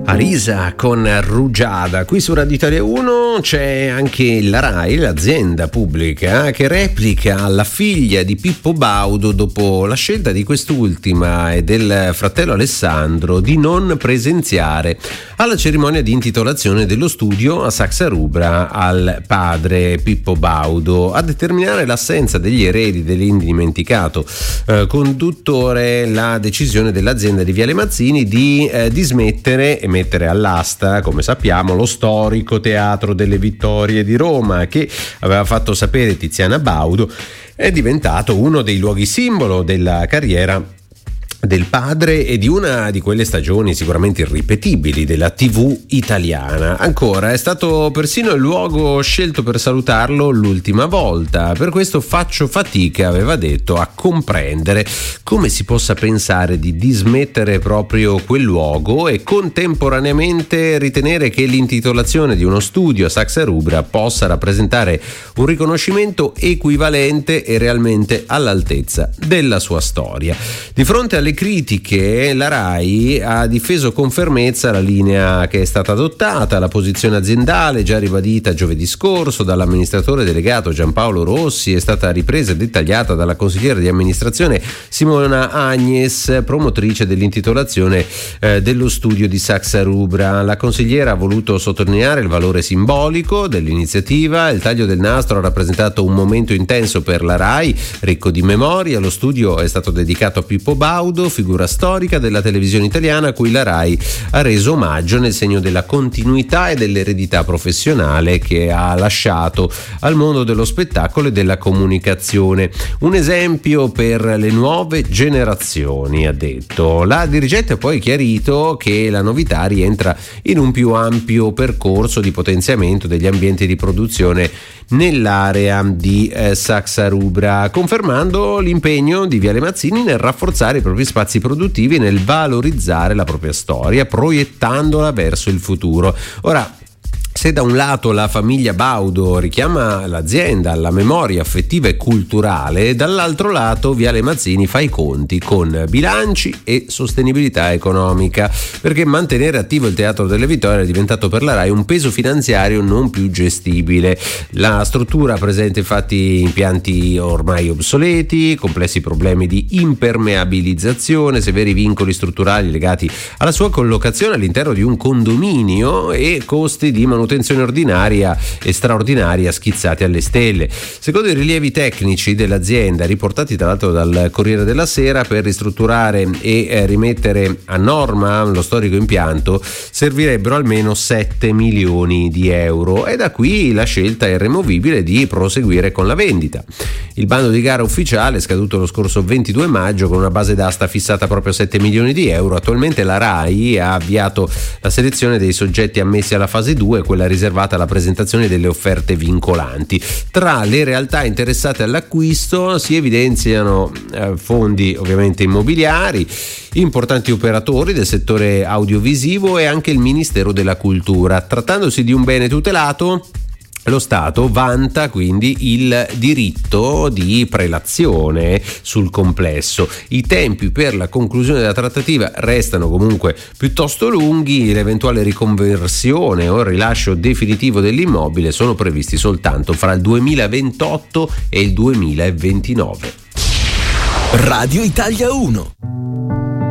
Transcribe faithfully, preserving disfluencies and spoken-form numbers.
Arisa con Rugiada. Qui su Radio Italia uno c'è anche la RAI, l'azienda pubblica, che replica la figlia di Pippo Baudo dopo la scelta di quest'ultima e del fratello Alessandro di non presenziare alla cerimonia di intitolazione dello studio a Saxa Rubra al padre Pippo Baudo. A determinare l'assenza degli eredi dell'indimenticato eh, conduttore la decisione dell'azienda di Viale Mazzini di eh, dismettere e mettere all'asta, come sappiamo, lo storico Teatro delle Vittorie di Roma, che aveva fatto sapere Tiziana Baudo è diventato uno dei luoghi simbolo della carriera del padre e di una di quelle stagioni sicuramente irripetibili della tivù italiana. Ancora, è stato persino il luogo scelto per salutarlo l'ultima volta. Per questo faccio fatica, aveva detto, a comprendere come si possa pensare di dismettere proprio quel luogo e contemporaneamente ritenere che l'intitolazione di uno studio a Saxa Rubra possa rappresentare un riconoscimento equivalente e realmente all'altezza della sua storia. Di fronte alle critiche, la RAI ha difeso con fermezza la linea che è stata adottata, la posizione aziendale già ribadita giovedì scorso dall'amministratore delegato Giampaolo Rossi è stata ripresa e dettagliata dalla consigliera di amministrazione Simona Agnes, promotrice dell'intitolazione eh, dello studio di Saxa Rubra. La consigliera ha voluto sottolineare il valore simbolico dell'iniziativa. Il taglio del nastro ha rappresentato un momento intenso per la RAI, ricco di memoria. Lo studio è stato dedicato a Pippo Baudo, figura storica della televisione italiana a cui la RAI ha reso omaggio nel segno della continuità e dell'eredità professionale che ha lasciato al mondo dello spettacolo e della comunicazione. Un esempio per le nuove generazioni, ha detto. La dirigente ha poi chiarito che la novità rientra in un più ampio percorso di potenziamento degli ambienti di produzione nell'area di eh, Saxa Rubra, confermando l'impegno di Viale Mazzini nel rafforzare i propri spazi produttivi e nel valorizzare la propria storia, proiettandola verso il futuro. Ora, se da un lato la famiglia Baudo richiama l'azienda alla memoria affettiva e culturale, dall'altro lato Viale Mazzini fa i conti con bilanci e sostenibilità economica, perché mantenere attivo il Teatro delle Vittorie è diventato per la RAI un peso finanziario non più gestibile. La struttura presenta infatti impianti ormai obsoleti, complessi problemi di impermeabilizzazione, severi vincoli strutturali legati alla sua collocazione all'interno di un condominio e costi di manutenzione manutenzione ordinaria e straordinaria schizzati alle stelle. Secondo i rilievi tecnici dell'azienda riportati tra l'altro dal Corriere della Sera, per ristrutturare e eh, rimettere a norma lo storico impianto servirebbero almeno sette milioni di euro e da qui la scelta irremovibile di proseguire con la vendita. Il bando di gara ufficiale è scaduto lo scorso ventidue maggio con una base d'asta fissata proprio a sette milioni di euro. Attualmente la RAI ha avviato la selezione dei soggetti ammessi alla fase due, quella riservata alla presentazione delle offerte vincolanti. Tra le realtà interessate all'acquisto si evidenziano eh, fondi ovviamente immobiliari, importanti operatori del settore audiovisivo e anche il Ministero della Cultura. Trattandosi di un bene tutelato, lo Stato vanta quindi il diritto di prelazione sul complesso. I tempi per la conclusione della trattativa restano comunque piuttosto lunghi. L'eventuale riconversione o il rilascio definitivo dell'immobile sono previsti soltanto fra il duemilaventotto e il duemilaventinove. Radio Italia uno.